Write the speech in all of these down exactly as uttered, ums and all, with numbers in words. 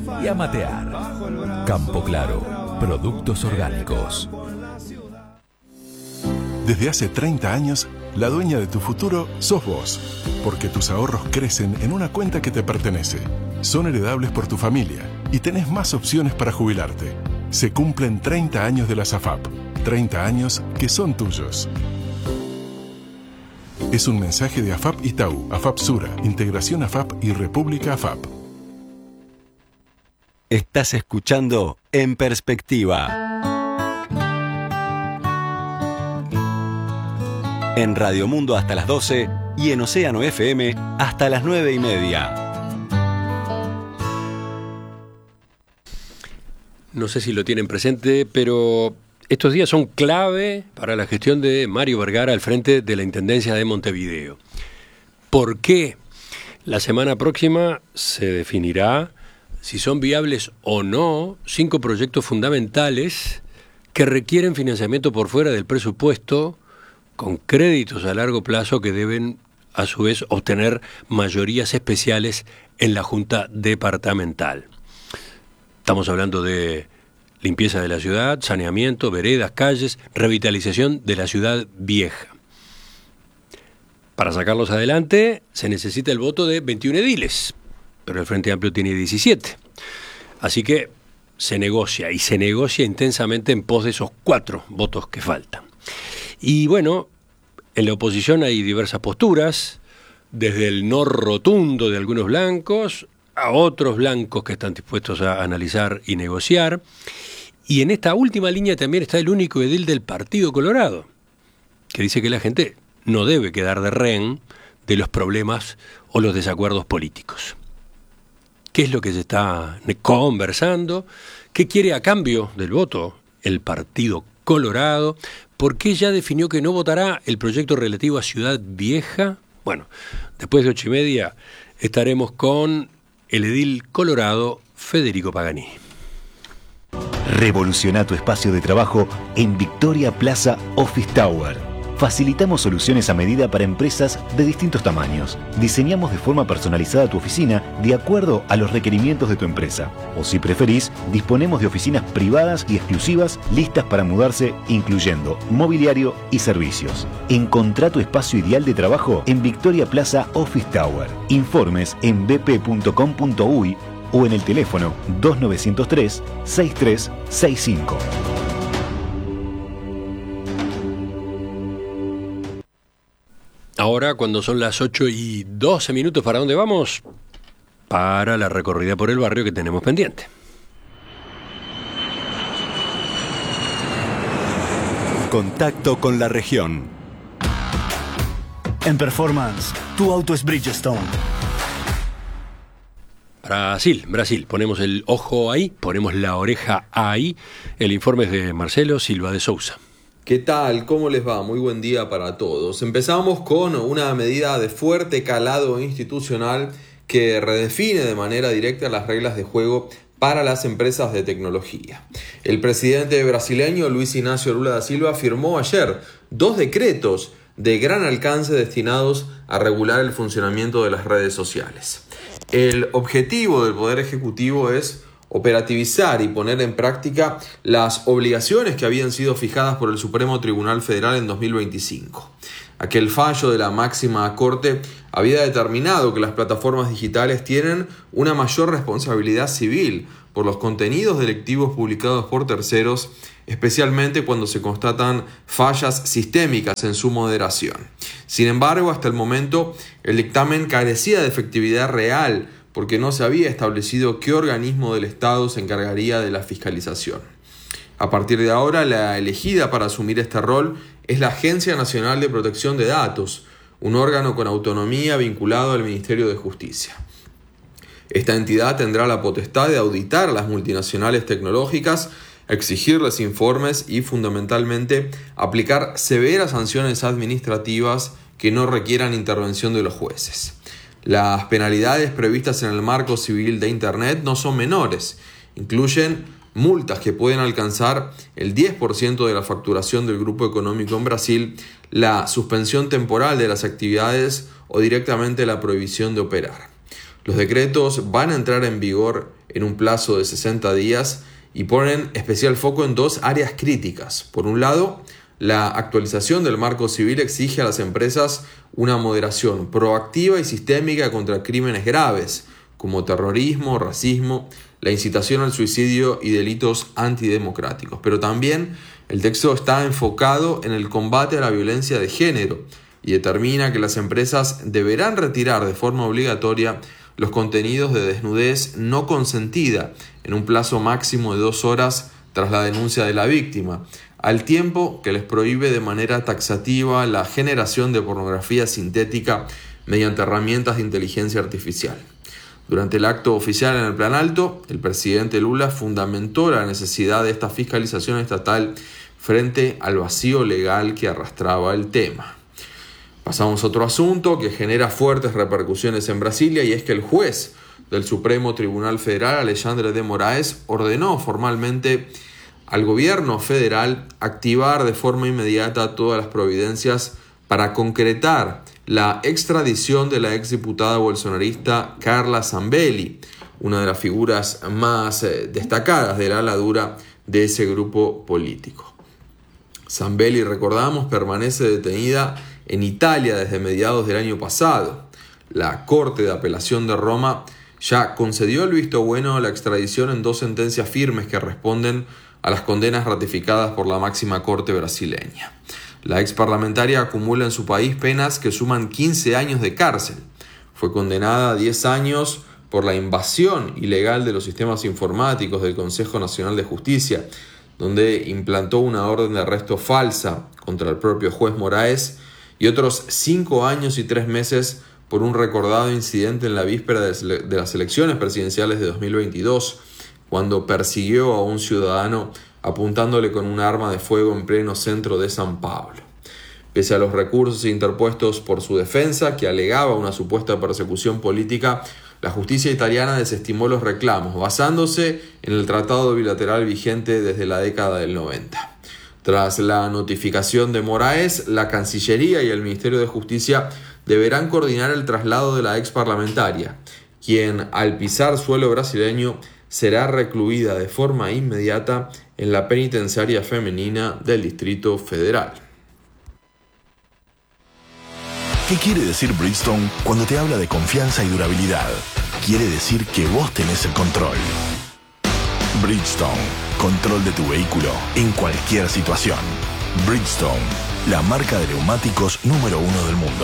y a matear. Campo Claro, productos orgánicos. Desde hace treinta años, la dueña de tu futuro sos vos, porque tus ahorros crecen en una cuenta que te pertenece. Son heredables por tu familia y tenés más opciones para jubilarte. Se cumplen treinta años de la SAFAP, treinta años que son tuyos. Es un mensaje de AFAP Itaú, AFAP Sura, Integración AFAP y República AFAP. Estás escuchando En Perspectiva. En Radio Mundo hasta las doce y en Océano F M hasta las nueve y media. No sé si lo tienen presente, pero estos días son clave para la gestión de Mario Vergara al frente de la Intendencia de Montevideo. ¿Por qué? La semana próxima se definirá si son viables o no cinco proyectos fundamentales que requieren financiamiento por fuera del presupuesto, con créditos a largo plazo que deben, a su vez, obtener mayorías especiales en la Junta Departamental. Estamos hablando de limpieza de la ciudad, saneamiento, veredas, calles, revitalización de la ciudad vieja. Para sacarlos adelante se necesita el voto de veintiún ediles, pero el Frente Amplio tiene diecisiete. Así que se negocia, y se negocia intensamente en pos de esos cuatro votos que faltan. Y bueno, en la oposición hay diversas posturas, desde el no rotundo de algunos blancos a otros blancos que están dispuestos a analizar y negociar. Y en esta última línea también está el único edil del Partido Colorado, que dice que la gente no debe quedar de rehén de los problemas o los desacuerdos políticos. ¿Qué es lo que se está conversando? ¿Qué quiere a cambio del voto el Partido Colorado? ¿Por qué ya definió que no votará el proyecto relativo a Ciudad Vieja? Bueno, después de ocho y media estaremos con el edil colorado Federico Paganini. Revoluciona tu espacio de trabajo en Victoria Plaza Office Tower. Facilitamos soluciones a medida para empresas de distintos tamaños. Diseñamos de forma personalizada tu oficina de acuerdo a los requerimientos de tu empresa. O si preferís, disponemos de oficinas privadas y exclusivas listas para mudarse, incluyendo mobiliario y servicios. Encontrá tu espacio ideal de trabajo en Victoria Plaza Office Tower. Informes en b p punto com punto u y o en el teléfono dos nueve cero tres, seis tres seis cinco. Ahora, cuando son las ocho y doce minutos, ¿para dónde vamos? Para la recorrida por el barrio que tenemos pendiente. Contacto con la región. En Performance, tu auto es Bridgestone. Brasil, Brasil. Ponemos el ojo ahí, ponemos la oreja ahí. El informe es de Marcelo Silva de Sousa. ¿Qué tal? ¿Cómo les va? Muy buen día para todos. Empezamos con una medida de fuerte calado institucional que redefine de manera directa las reglas de juego para las empresas de tecnología. El presidente brasileño Luis Ignacio Lula da Silva firmó ayer dos decretos de gran alcance destinados a regular el funcionamiento de las redes sociales. El objetivo del Poder Ejecutivo es operativizar y poner en práctica las obligaciones que habían sido fijadas por el Supremo Tribunal Federal en dos mil veinticinco. Aquel fallo de la máxima corte había determinado que las plataformas digitales tienen una mayor responsabilidad civil por los contenidos delictivos publicados por terceros, especialmente cuando se constatan fallas sistémicas en su moderación. Sin embargo, hasta el momento, el dictamen carecía de efectividad real porque no se había establecido qué organismo del Estado se encargaría de la fiscalización. A partir de ahora, la elegida para asumir este rol es la Agencia Nacional de Protección de Datos, un órgano con autonomía vinculado al Ministerio de Justicia. Esta entidad tendrá la potestad de auditar a las multinacionales tecnológicas, exigirles informes y, fundamentalmente, aplicar severas sanciones administrativas que no requieran intervención de los jueces. Las penalidades previstas en el marco civil de Internet no son menores. Incluyen multas que pueden alcanzar el diez por ciento de la facturación del grupo económico en Brasil, la suspensión temporal de las actividades o directamente la prohibición de operar. Los decretos van a entrar en vigor en un plazo de sesenta días y ponen especial foco en dos áreas críticas. Por un lado, la actualización del marco civil exige a las empresas una moderación proactiva y sistémica contra crímenes graves, como terrorismo, racismo, la incitación al suicidio y delitos antidemocráticos. Pero también el texto está enfocado en el combate a la violencia de género y determina que las empresas deberán retirar de forma obligatoria los contenidos de desnudez no consentida en un plazo máximo de dos horas tras la denuncia de la víctima, al tiempo que les prohíbe de manera taxativa la generación de pornografía sintética mediante herramientas de inteligencia artificial. Durante el acto oficial en el Planalto, el presidente Lula fundamentó la necesidad de esta fiscalización estatal frente al vacío legal que arrastraba el tema. Pasamos a otro asunto que genera fuertes repercusiones en Brasilia, y es que el juez del Supremo Tribunal Federal, Alexandre de Moraes, ordenó formalmente al gobierno federal activar de forma inmediata todas las providencias para concretar la extradición de la exdiputada bolsonarista Carla Zambelli, una de las figuras más destacadas de la ala dura de ese grupo político. Zambelli, recordamos, permanece detenida en Italia desde mediados del año pasado. La Corte de Apelación de Roma ya concedió el visto bueno a la extradición en dos sentencias firmes que responden a las condenas ratificadas por la máxima corte brasileña. La ex parlamentaria acumula en su país penas que suman quince años de cárcel. Fue condenada a diez años por la invasión ilegal de los sistemas informáticos del Consejo Nacional de Justicia, donde implantó una orden de arresto falsa contra el propio juez Moraes, y otros cinco años y tres meses por un recordado incidente en la víspera de las elecciones presidenciales de dos mil veintidós, cuando persiguió a un ciudadano apuntándole con un arma de fuego en pleno centro de San Pablo. Pese a los recursos interpuestos por su defensa, que alegaba una supuesta persecución política, la justicia italiana desestimó los reclamos, basándose en el tratado bilateral vigente desde la década del noventa. Tras la notificación de Moraes, la Cancillería y el Ministerio de Justicia deberán coordinar el traslado de la ex parlamentaria, quien al pisar suelo brasileño será recluida de forma inmediata en la penitenciaria femenina del Distrito Federal. ¿Qué quiere decir Bridgestone cuando te habla de confianza y durabilidad? Quiere decir que vos tenés el control. Bridgestone, control de tu vehículo en cualquier situación. Bridgestone, la marca de neumáticos número uno del mundo.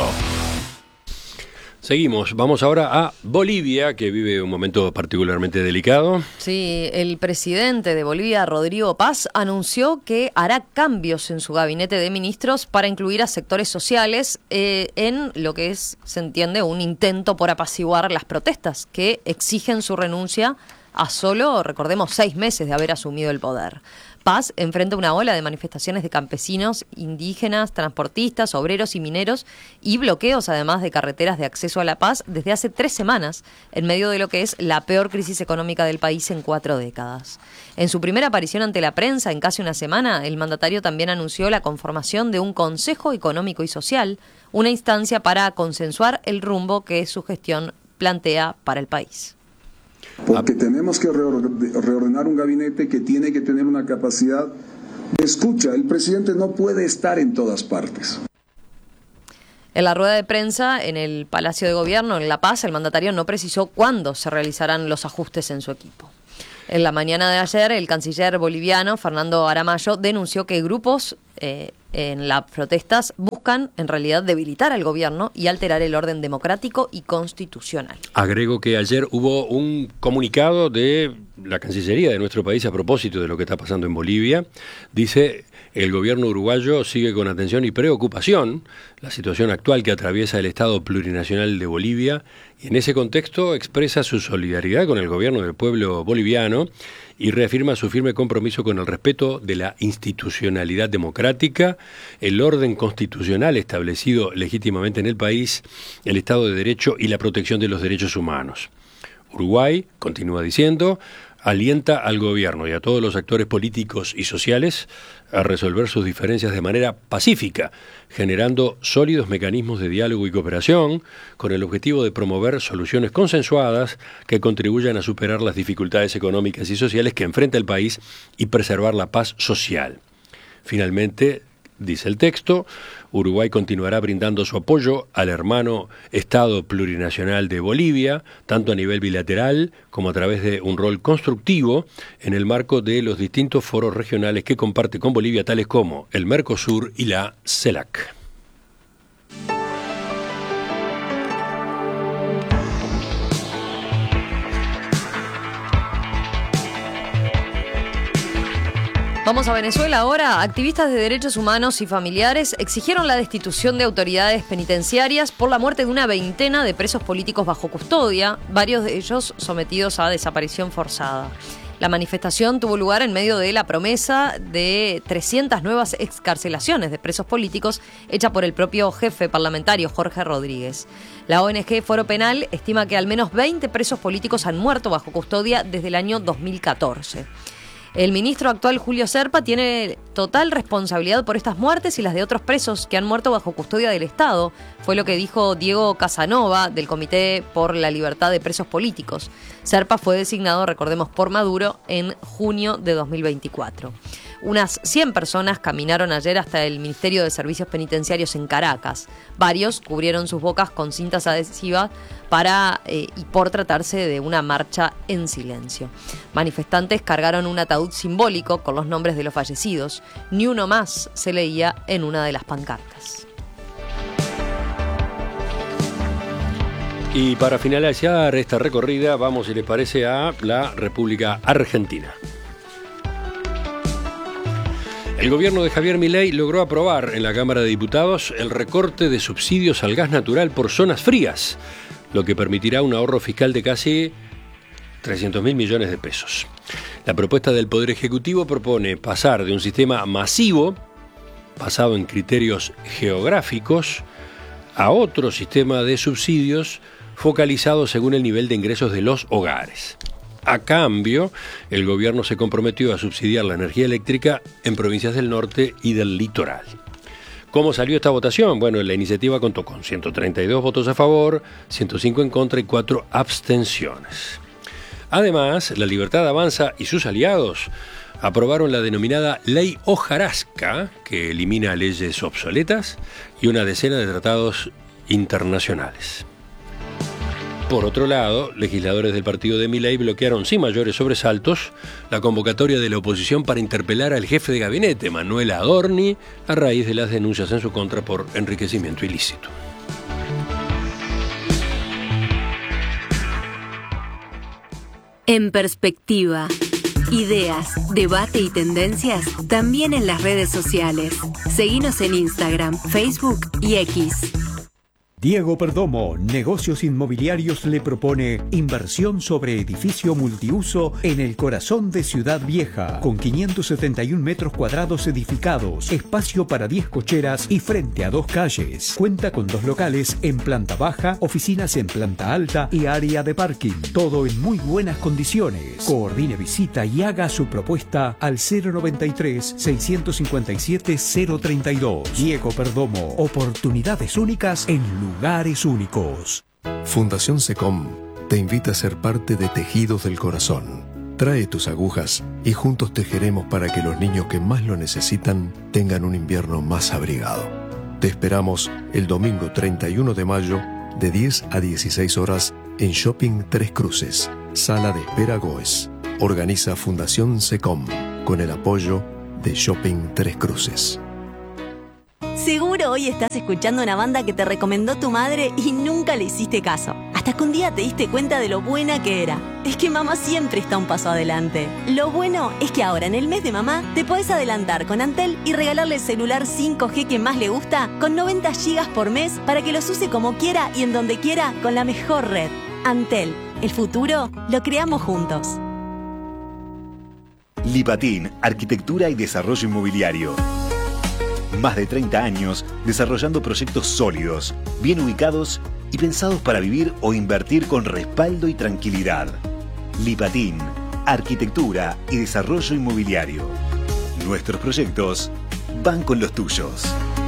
Seguimos, vamos ahora a Bolivia, que vive un momento particularmente delicado. Sí, el presidente de Bolivia, Rodrigo Paz, anunció que hará cambios en su gabinete de ministros para incluir a sectores sociales eh, en lo que es, se entiende, un intento por apaciguar las protestas que exigen su renuncia a solo, recordemos, seis meses de haber asumido el poder. Paz enfrenta una ola de manifestaciones de campesinos, indígenas, transportistas, obreros y mineros y bloqueos además de carreteras de acceso a La Paz desde hace tres semanas, en medio de lo que es la peor crisis económica del país en cuatro décadas. En su primera aparición ante la prensa en casi una semana, el mandatario también anunció la conformación de un Consejo Económico y Social, una instancia para consensuar el rumbo que su gestión plantea para el país. Porque tenemos que reordenar un gabinete que tiene que tener una capacidad de escucha. El presidente no puede estar en todas partes. En la rueda de prensa en el Palacio de Gobierno en La Paz, el mandatario no precisó cuándo se realizarán los ajustes en su equipo. En la mañana de ayer, el canciller boliviano, Fernando Aramayo, denunció que grupos eh, en las protestas buscan, en realidad, debilitar al gobierno y alterar el orden democrático y constitucional. Agrego que ayer hubo un comunicado de la Cancillería de nuestro país a propósito de lo que está pasando en Bolivia. Dice: el gobierno uruguayo sigue con atención y preocupación la situación actual que atraviesa el Estado plurinacional de Bolivia, y en ese contexto expresa su solidaridad con el gobierno del pueblo boliviano y reafirma su firme compromiso con el respeto de la institucionalidad democrática, el orden constitucional establecido legítimamente en el país, el Estado de Derecho y la protección de los derechos humanos. Uruguay, continúa diciendo, alienta al gobierno y a todos los actores políticos y sociales a resolver sus diferencias de manera pacífica, generando sólidos mecanismos de diálogo y cooperación con el objetivo de promover soluciones consensuadas que contribuyan a superar las dificultades económicas y sociales que enfrenta el país y preservar la paz social. Finalmente, dice el texto, Uruguay continuará brindando su apoyo al hermano Estado plurinacional de Bolivia, tanto a nivel bilateral como a través de un rol constructivo en el marco de los distintos foros regionales que comparte con Bolivia, tales como el Mercosur y la CELAC. Vamos a Venezuela ahora. Activistas de derechos humanos y familiares exigieron la destitución de autoridades penitenciarias por la muerte de una veintena de presos políticos bajo custodia, varios de ellos sometidos a desaparición forzada. La manifestación tuvo lugar en medio de la promesa de trescientas nuevas excarcelaciones de presos políticos hecha por el propio jefe parlamentario Jorge Rodríguez. La O N G Foro Penal estima que al menos veinte presos políticos han muerto bajo custodia desde el año dos mil catorce. El ministro actual Julio Serpa tiene total responsabilidad por estas muertes y las de otros presos que han muerto bajo custodia del Estado, fue lo que dijo Diego Casanova del Comité por la Libertad de Presos Políticos. Serpa fue designado, recordemos, por Maduro en junio de dos mil veinticuatro. Unas cien personas caminaron ayer hasta el Ministerio de Servicios Penitenciarios en Caracas. Varios cubrieron sus bocas con cintas adhesivas para eh, y por tratarse de una marcha en silencio. Manifestantes cargaron un ataúd simbólico con los nombres de los fallecidos. Ni uno más, se leía en una de las pancartas. Y para finalizar esta recorrida, vamos, si les parece, a la República Argentina. El gobierno de Javier Milei logró aprobar en la Cámara de Diputados el recorte de subsidios al gas natural por zonas frías, lo que permitirá un ahorro fiscal de casi trescientos mil millones de pesos. La propuesta del Poder Ejecutivo propone pasar de un sistema masivo, basado en criterios geográficos, a otro sistema de subsidios focalizado según el nivel de ingresos de los hogares. A cambio, el gobierno se comprometió a subsidiar la energía eléctrica en provincias del norte y del litoral. ¿Cómo salió esta votación? Bueno, la iniciativa contó con ciento treinta y dos votos a favor, ciento cinco en contra y cuatro abstenciones. Además, La Libertad Avanza y sus aliados aprobaron la denominada Ley Hojarasca, que elimina leyes obsoletas y una decena de tratados internacionales. Por otro lado, legisladores del partido de Milei bloquearon sin mayores sobresaltos la convocatoria de la oposición para interpelar al jefe de gabinete, Manuel Adorni, a raíz de las denuncias en su contra por enriquecimiento ilícito. En perspectiva. Ideas, debate y tendencias también en las redes sociales. Seguinos en Instagram, Facebook y X. Diego Perdomo, Negocios Inmobiliarios, le propone inversión sobre edificio multiuso en el corazón de Ciudad Vieja, con quinientos setenta y un metros cuadrados edificados, espacio para diez cocheras y frente a dos calles. Cuenta con dos locales en planta baja, oficinas en planta alta y área de parking. Todo en muy buenas condiciones. Coordine visita y haga su propuesta al cero noventa y tres, seiscientos cincuenta y siete, cero treinta y dos. Diego Perdomo, oportunidades únicas en lugares únicos. Fundación SECOM te invita a ser parte de Tejidos del Corazón. Trae tus agujas y juntos tejeremos para que los niños que más lo necesitan tengan un invierno más abrigado. Te esperamos el domingo treinta y uno de mayo de diez a dieciséis horas en Shopping Tres Cruces, Sala de Espera Goes. Organiza Fundación SECOM con el apoyo de Shopping Tres Cruces. Seguro hoy estás escuchando una banda que te recomendó tu madre y nunca le hiciste caso. Hasta que un día te diste cuenta de lo buena que era. Es que mamá siempre está un paso adelante. Lo bueno es que ahora en el mes de mamá te podés adelantar con Antel y regalarle el celular cinco G que más le gusta con noventa gigas por mes para que los use como quiera y en donde quiera con la mejor red. Antel, el futuro lo creamos juntos. Lipatín, Arquitectura y Desarrollo Inmobiliario. Más de treinta años desarrollando proyectos sólidos, bien ubicados y pensados para vivir o invertir con respaldo y tranquilidad. Lipatín, arquitectura y desarrollo inmobiliario. Nuestros proyectos van con los tuyos.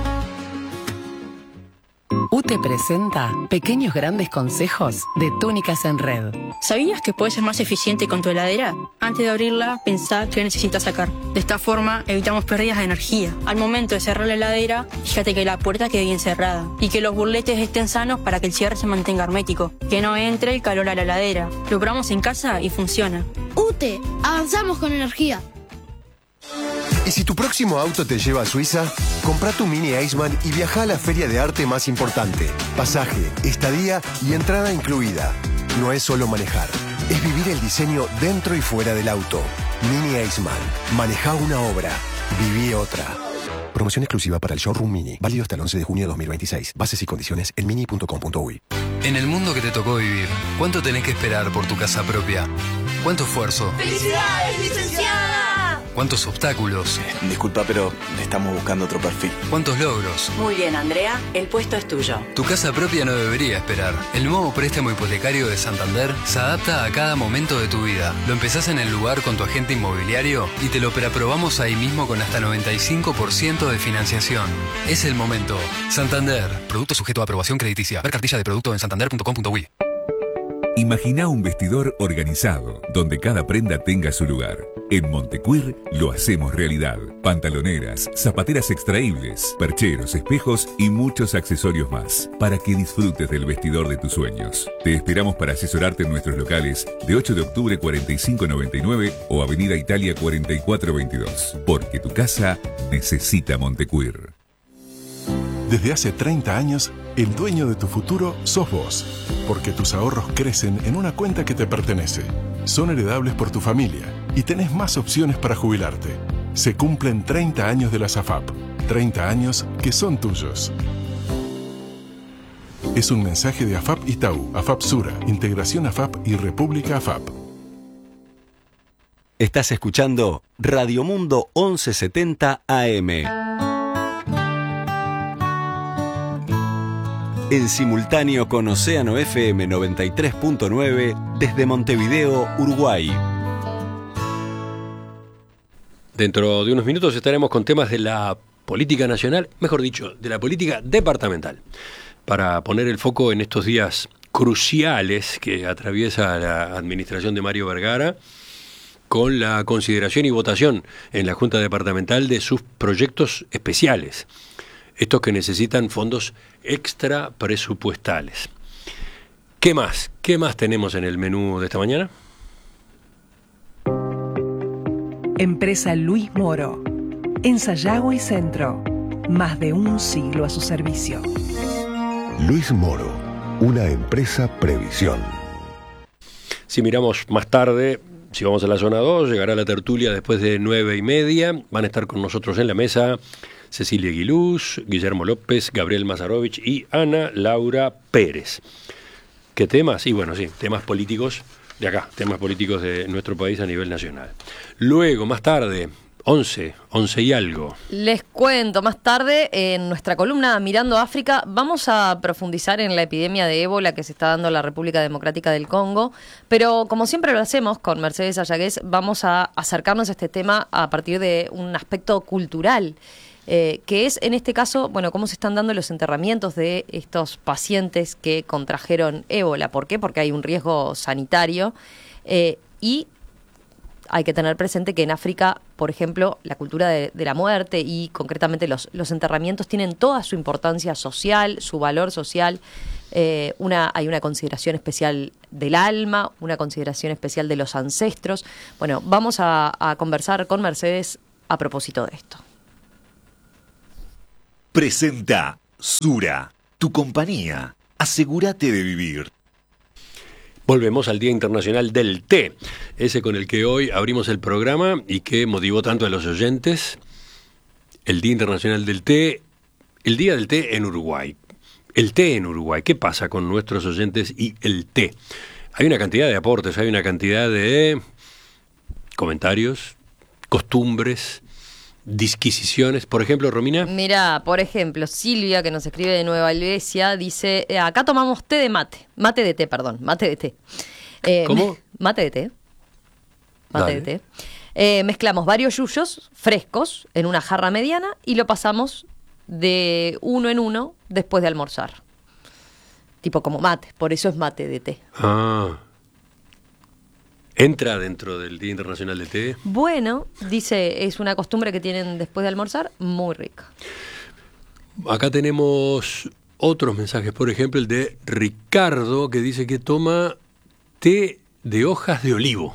U T E presenta Pequeños Grandes Consejos de Túnicas en Red. ¿Sabías que puedes ser más eficiente con tu heladera? Antes de abrirla, pensá qué necesitas sacar. De esta forma, evitamos pérdidas de energía. Al momento de cerrar la heladera, fíjate que la puerta quede bien cerrada y que los burletes estén sanos para que el cierre se mantenga hermético. Que no entre el calor a la heladera. Lo probamos en casa y funciona. U T E, avanzamos con energía. ¿Y si tu próximo auto te lleva a Suiza? Comprá tu Mini Iceman y viaja a la feria de arte más importante. Pasaje, estadía y entrada incluida. No es solo manejar, es vivir el diseño dentro y fuera del auto. Mini Iceman. Manejá una obra, viví otra. Promoción exclusiva para el Showroom Mini. Válido hasta el once de junio de dos mil veintiséis. Bases y condiciones en mini punto com punto uy. En el mundo que te tocó vivir, ¿cuánto tenés que esperar por tu casa propia? ¿Cuánto esfuerzo? ¡Felicidades, licenciada! ¿Cuántos obstáculos? Disculpa, pero estamos buscando otro perfil. ¿Cuántos logros? Muy bien, Andrea. El puesto es tuyo. Tu casa propia no debería esperar. El nuevo préstamo hipotecario de Santander se adapta a cada momento de tu vida. Lo empezás en el lugar con tu agente inmobiliario y te lo preaprobamos ahí mismo con hasta noventa y cinco por ciento de financiación. Es el momento. Santander. Producto sujeto a aprobación crediticia. Ver cartilla de producto en santander punto com punto uy. Imagina un vestidor organizado, donde cada prenda tenga su lugar. En Montecuir lo hacemos realidad. Pantaloneras, zapateras extraíbles, percheros, espejos y muchos accesorios más, para que disfrutes del vestidor de tus sueños. Te esperamos para asesorarte en nuestros locales de ocho de octubre cuarenta y cinco noventa y nueve o Avenida Italia cuarenta y cuatro veintidós, porque tu casa necesita Montecuir. Desde hace treinta años, el dueño de tu futuro sos vos, porque tus ahorros crecen en una cuenta que te pertenece. Son heredables por tu familia y tenés más opciones para jubilarte. Se cumplen treinta años de la SAFAP, treinta años que son tuyos. Es un mensaje de AFAP Itaú, AFAP Sura, Integración AFAP y República AFAP. Estás escuchando Radio Mundo once setenta A M. En simultáneo con Océano F M noventa y tres punto nueve desde Montevideo, Uruguay. Dentro de unos minutos estaremos con temas de la política nacional, mejor dicho, de la política departamental, para poner el foco en estos días cruciales que atraviesa la administración de Mario Vergara, con la consideración y votación en la Junta Departamental de sus proyectos especiales. Estos que necesitan fondos extra presupuestales. ¿Qué más? ¿Qué más tenemos en el menú de esta mañana? Empresa Luis Moro. En Sayago y Centro. Más de un siglo a su servicio. Luis Moro. Una empresa previsión. Si miramos más tarde, si vamos a la zona dos, llegará la tertulia después de nueve y media. Van a estar con nosotros en la mesa Cecilia Aguiluz, Guillermo López, Gabriel Mazarovich y Ana Laura Pérez. ¿Qué temas? Y bueno, sí, temas políticos de acá, temas políticos de nuestro país a nivel nacional. Luego, más tarde, once, once y algo. Les cuento, más tarde, en nuestra columna Mirando África, vamos a profundizar en la epidemia de ébola que se está dando en la República Democrática del Congo, pero como siempre lo hacemos con Mercedes Ayagués, vamos a acercarnos a este tema a partir de un aspecto cultural. Eh, que es, en este caso, bueno, cómo se están dando los enterramientos de estos pacientes que contrajeron ébola. ¿Por qué? Porque hay un riesgo sanitario eh, y hay que tener presente que en África, por ejemplo, la cultura de, de la muerte y concretamente los, los enterramientos tienen toda su importancia social, su valor social. Eh, una, hay una consideración especial del alma, una consideración especial de los ancestros. Bueno, vamos a, a conversar con Mercedes a propósito de esto. Presenta Sura, tu compañía. Asegúrate de vivir. Volvemos al Día Internacional del Té, ese con el que hoy abrimos el programa y que motivó tanto a los oyentes. El Día Internacional del Té, el Día del Té en Uruguay. El té en Uruguay, ¿qué pasa con nuestros oyentes y el té? Hay una cantidad de aportes, hay una cantidad de comentarios, costumbres, disquisiciones. Por ejemplo, Romina. Mira, por ejemplo, Silvia, que nos escribe de Nueva Helvecia, dice, acá tomamos té de mate, mate de té, perdón, mate de té. Eh, ¿Cómo? Mate de té. mate Dale. de té. Eh, mezclamos varios yuyos frescos en una jarra mediana y lo pasamos de uno en uno después de almorzar. Tipo como mate, por eso es mate de té. Ah. ¿Entra dentro del Día Internacional del Té? Bueno, dice, es una costumbre que tienen después de almorzar, muy rica. Acá tenemos otros mensajes, por ejemplo el de Ricardo, que dice que toma té de hojas de olivo.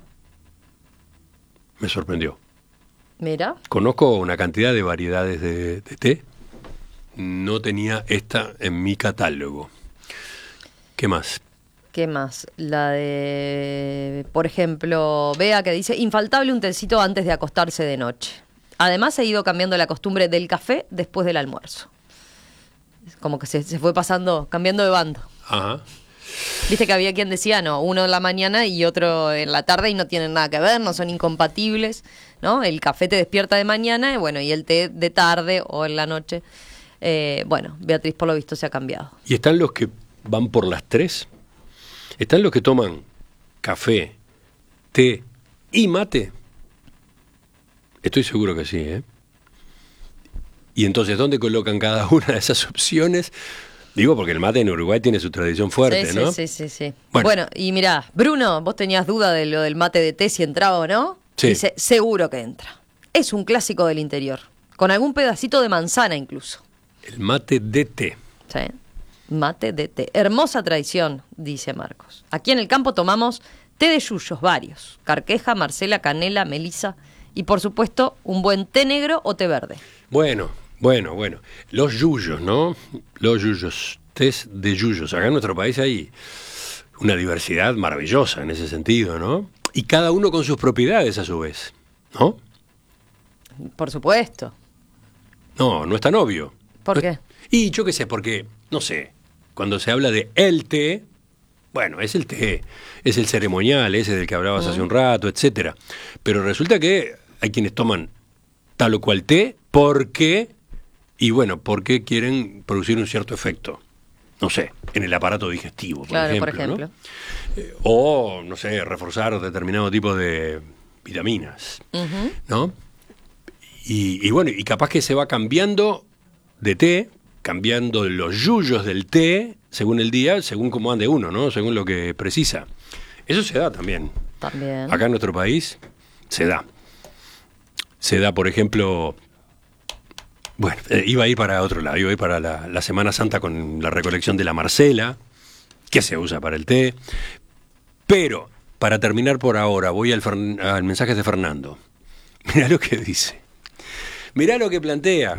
Me sorprendió. Mira. Conozco una cantidad de variedades de, de té. No tenía esta en mi catálogo. ¿Qué más? ¿Qué más? La de, por ejemplo, Bea, que dice, infaltable un tecito antes de acostarse de noche. Además, he ido cambiando la costumbre del café después del almuerzo. Es como que se, se fue pasando, cambiando de bando. Ajá. Viste que había quien decía, no, uno en la mañana y otro en la tarde y no tienen nada que ver, no son incompatibles, ¿no? El café te despierta de mañana y bueno, y el té de tarde o en la noche. Eh, bueno, Beatriz por lo visto se ha cambiado. ¿Y están los que van por las tres? ¿Están los que toman café, té y mate? Estoy seguro que sí, ¿eh? Y entonces, ¿dónde colocan cada una de esas opciones? Digo, porque el mate en Uruguay tiene su tradición fuerte, sí, ¿no? Sí, sí, sí, sí. Bueno. Bueno, y mirá, Bruno, vos tenías duda de lo del mate de té, si entraba o no. Sí. Dice, seguro que entra. Es un clásico del interior, con algún pedacito de manzana incluso. El mate de té. Sí. Mate de té. Hermosa tradición, dice Marcos. Aquí en el campo tomamos té de yuyos varios. Carqueja, marcela, canela, melisa y por supuesto un buen té negro o té verde. Bueno, bueno, bueno. Los yuyos, ¿no? Los yuyos. Tés de yuyos. Acá en nuestro país hay una diversidad maravillosa en ese sentido, ¿no? Y cada uno con sus propiedades a su vez, ¿no? Por supuesto. No, no es tan obvio. ¿Por no qué? Es... Y yo qué sé, porque, no sé, cuando se habla de el té, bueno, es el té, es el ceremonial ese del que hablabas uh-huh. hace un rato, etcétera. Pero resulta que hay quienes toman tal o cual té porque, y bueno, porque quieren producir un cierto efecto. No sé, en el aparato digestivo, por claro, ejemplo. por ejemplo. ¿no? Eh, o, no sé, reforzar determinado tipo de vitaminas, uh-huh. ¿no? Y, y bueno, y capaz que se va cambiando de té, cambiando los yuyos del té, según el día, según cómo ande uno, ¿no? Según lo que precisa. Eso se da también. También. Acá en nuestro país se da. Se da, por ejemplo... Bueno, eh, iba a ir para otro lado, iba a ir para la, la Semana Santa con la recolección de la Marcela, que se usa para el té. Pero, para terminar por ahora, voy al, Fern- al mensaje de Fernando. Mirá lo que dice. Mirá lo que plantea.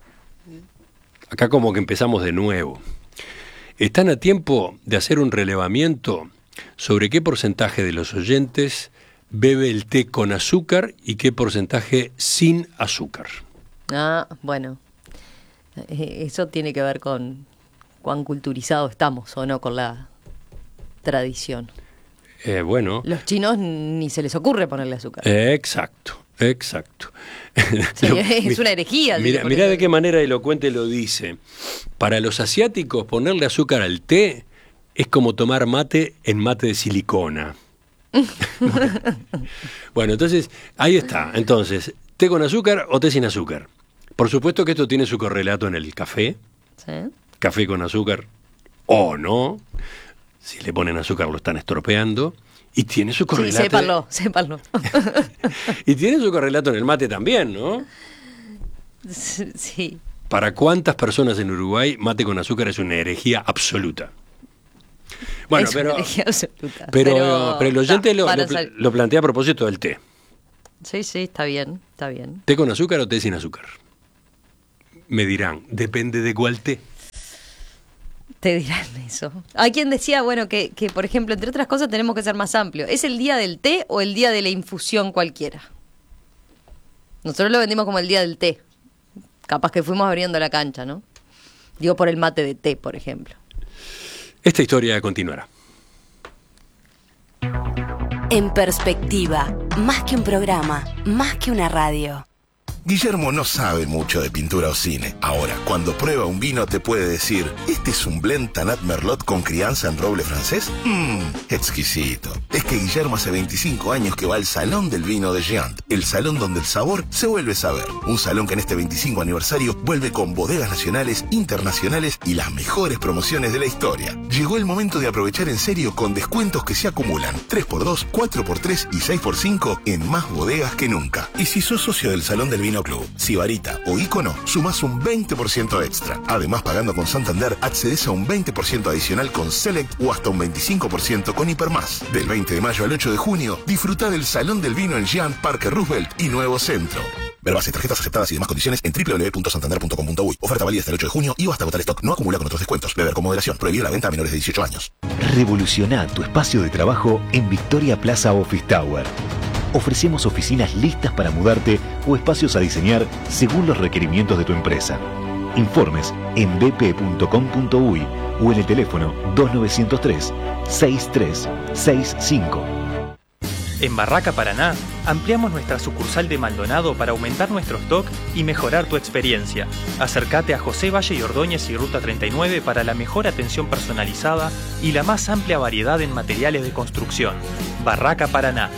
Acá como que empezamos de nuevo. Están a tiempo de hacer un relevamiento sobre qué porcentaje de los oyentes bebe el té con azúcar y qué porcentaje sin azúcar. Ah, bueno. Eh, Eso tiene que ver con cuán culturizados estamos o no con la tradición. Eh, bueno. Los chinos ni se les ocurre ponerle azúcar. Eh, exacto, exacto. Sí, Lo, es una herejía. Mira, sí, mira de qué manera elocuente lo dice. Para los asiáticos, ponerle azúcar al té es como tomar mate en mate de silicona. bueno, bueno, entonces, ahí está. Entonces, ¿té con azúcar o té sin azúcar? Por supuesto que esto tiene su correlato en el café. Sí. Café con azúcar o no. Si le ponen azúcar lo están estropeando. Y tiene su correlato. Sí, sépanlo, sépanlo. Y tiene su correlato en el mate también, ¿no? Sí. ¿Para cuántas personas en Uruguay mate con azúcar es una herejía absoluta? Bueno, es pero, una herejía absoluta. Pero, pero, pero el oyente no, lo, lo, sal... lo plantea a propósito del té. Sí, sí, está bien, está bien. ¿Té con azúcar o té sin azúcar? Me dirán, depende de cuál té. Te dirán eso. Hay quien decía, bueno, que, que por ejemplo, entre otras cosas tenemos que ser más amplios. ¿Es el día del té o el día de la infusión cualquiera? Nosotros lo vendimos como el día del té. Capaz que fuimos abriendo la cancha, ¿no? Digo por el mate de té, por ejemplo. Esta historia continuará. En perspectiva, más que un programa, más que una radio. Guillermo no sabe mucho de pintura o cine. Ahora, cuando prueba un vino te puede decir, ¿este es un blend Tanat Merlot con crianza en roble francés? Mmm, exquisito. Es que Guillermo hace veinticinco años que va al Salón del Vino de Giant, el salón donde el sabor se vuelve saber. Un salón que en este veinticinco aniversario vuelve con bodegas nacionales, internacionales y las mejores promociones de la historia. Llegó el momento de aprovechar en serio con descuentos que se acumulan tres por dos, cuatro por tres y seis por cinco en más bodegas que nunca. Y si sos socio del Salón del Vino Club, Sibarita o Ícono, sumás un veinte por ciento extra. Además, pagando con Santander, accedes a un veinte por ciento adicional con Select o hasta un veinticinco por ciento con Hipermás. Del veinte de mayo al ocho de junio, disfruta del Salón del Vino en Giant, Parque Roosevelt y Nuevo Centro. Ver bases, tarjetas aceptadas y demás condiciones en doble u doble u doble u punto santander punto com punto uy. Oferta válida hasta el ocho de junio y o hasta agotar stock. No acumula con otros descuentos. Beber con moderación. Prohibida la venta a menores de dieciocho años. Revoluciona tu espacio de trabajo en Victoria Plaza Office Tower. Ofrecemos oficinas listas para mudarte o espacios a diseñar según los requerimientos de tu empresa. Informes en b p punto com punto uy o en el teléfono dos nueve cero tres, seis tres seis cinco. En Barraca Paraná, ampliamos nuestra sucursal de Maldonado para aumentar nuestro stock y mejorar tu experiencia. Acércate a José Valle y Ordóñez y Ruta treinta y nueve para la mejor atención personalizada y la más amplia variedad en materiales de construcción. Barraca Paraná.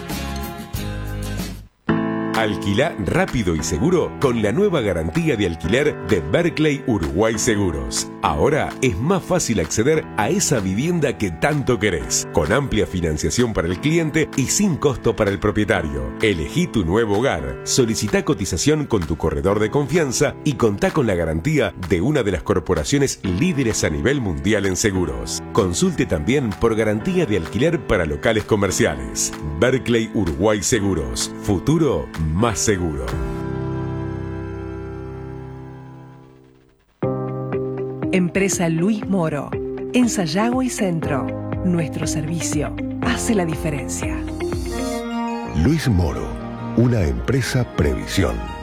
Alquilá rápido y seguro con la nueva garantía de alquiler de Berkeley Uruguay Seguros. Ahora es más fácil acceder a esa vivienda que tanto querés, con amplia financiación para el cliente y sin costo para el propietario. Elegí tu nuevo hogar, solicita cotización con tu corredor de confianza y contá con la garantía de una de las corporaciones líderes a nivel mundial en seguros. Consulte también por garantía de alquiler para locales comerciales. Berkeley Uruguay Seguros. Futuro más seguro. Empresa Luis Moro. En Sayago y Centro. Nuestro servicio hace la diferencia. Luis Moro, una empresa Previsión.